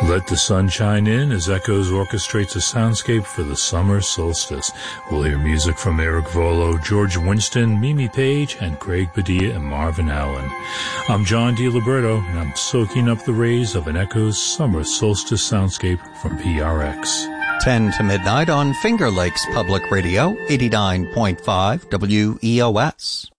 Let the sun shine in as Echoes orchestrates a soundscape for the summer solstice. We'll hear music from Eric Volo, George Winston, Mimi Page, and Craig Padilla and Marvin Allen. I'm John DiLiberto, and I'm soaking up the rays of an Echoes summer solstice soundscape from PRX. 10 to midnight on Finger Lakes Public Radio, 89.5 WEOS.